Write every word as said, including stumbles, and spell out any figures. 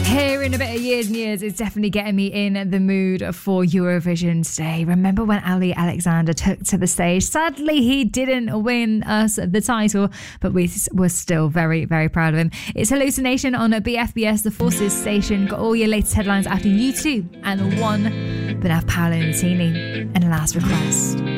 Hearing a bit of Years and Years is definitely getting me in the mood for Eurovision today. Remember when Ali Alexander took to the stage? Sadly, he didn't win us the title, but we were still very, very proud of him. It's Hallucination on B F B S, the Forces station. Got all your latest headlines after U two and one. But now Paolo Nutini and Last Request.